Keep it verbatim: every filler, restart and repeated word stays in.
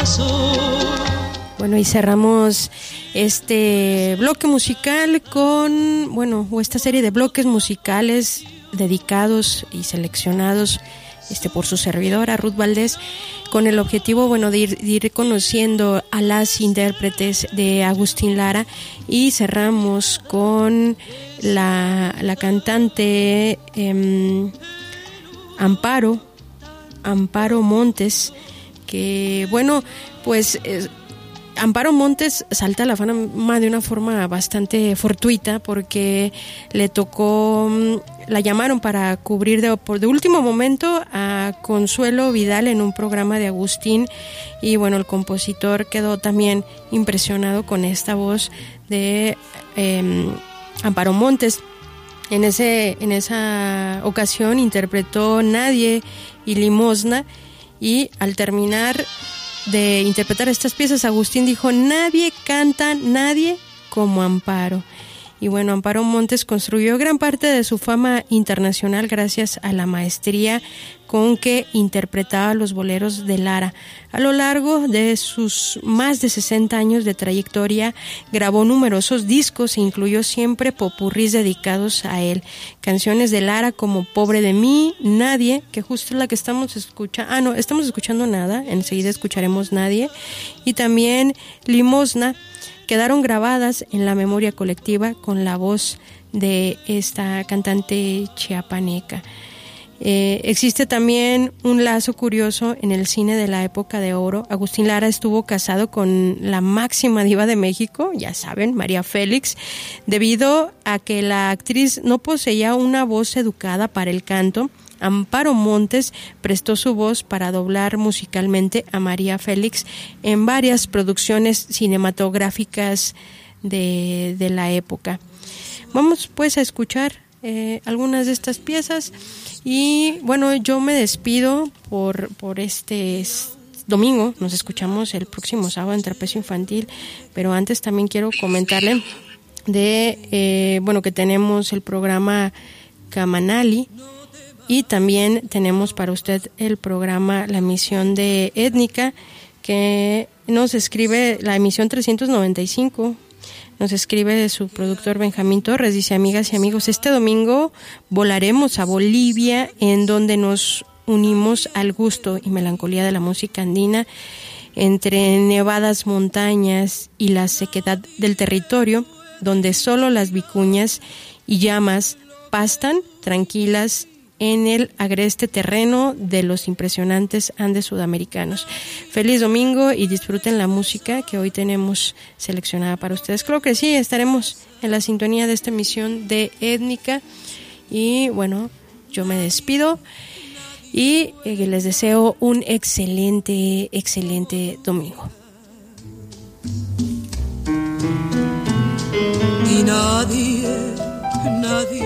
Bueno, y cerramos este bloque musical con, bueno, o esta serie de bloques musicales dedicados y seleccionados este por su servidora Ruth Valdés, con el objetivo, bueno, de ir, de ir conociendo a las intérpretes de Agustín Lara, y cerramos con la, la cantante eh, Amparo, Amparo Montes, que, bueno, pues eh, Amparo Montes salta a la fama de una forma bastante fortuita, porque le tocó, la llamaron para cubrir de, por de último momento a Consuelo Vidal en un programa de Agustín, y bueno, el compositor quedó también impresionado con esta voz de eh, Amparo Montes. En ese, en esa ocasión interpretó Nadie y Limosna, y al terminar de interpretar estas piezas, Agustín dijo: nadie canta, nadie como Amparo. Y bueno, Amparo Montes construyó gran parte de su fama internacional gracias a la maestría con que interpretaba los boleros de Lara. A lo largo de sus más de sesenta años de trayectoria, grabó numerosos discos e incluyó siempre popurrís dedicados a él. Canciones de Lara como Pobre de mí, Nadie, que justo es la que estamos escuchando. Ah, no, estamos escuchando Nada, enseguida escucharemos Nadie. Y también Limosna, quedaron grabadas en la memoria colectiva con la voz de esta cantante chiapaneca. Eh, existe también un lazo curioso en el cine de la época de oro. Agustín Lara estuvo casado con la máxima diva de México, ya saben, María Félix, debido a que la actriz no poseía una voz educada para el canto. Amparo Montes prestó su voz para doblar musicalmente a María Félix en varias producciones cinematográficas de, de la época. Vamos pues a escuchar eh, algunas de estas piezas, y bueno, yo me despido por, por este domingo. Nos escuchamos el próximo sábado en Trapecio Infantil, pero antes también quiero comentarle de, eh, bueno, que tenemos el programa Camanali, y también tenemos para usted el programa La Emisión de Étnica, que nos escribe la emisión trescientos noventa y cinco, nos escribe su productor Benjamín Torres. Dice: amigas y amigos, este domingo volaremos a Bolivia, en donde nos unimos al gusto y melancolía de la música andina, entre nevadas montañas y la sequedad del territorio, donde solo las vicuñas y llamas pastan tranquilas en el agreste terreno de los impresionantes Andes sudamericanos. Feliz domingo y disfruten la música que hoy tenemos seleccionada para ustedes. Creo que sí, estaremos en la sintonía de esta emisión de Étnica. Y bueno, yo me despido y eh, les deseo un excelente, excelente domingo. Y nadie, nadie